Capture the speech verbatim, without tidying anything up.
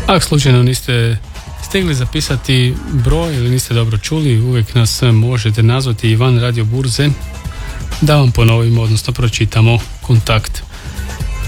Ako slučajno niste stigli zapisati broj ili niste dobro čuli, uvijek nas možete nazvati i van Radio Burze da vam ponovimo, odnosno pročitamo kontakt.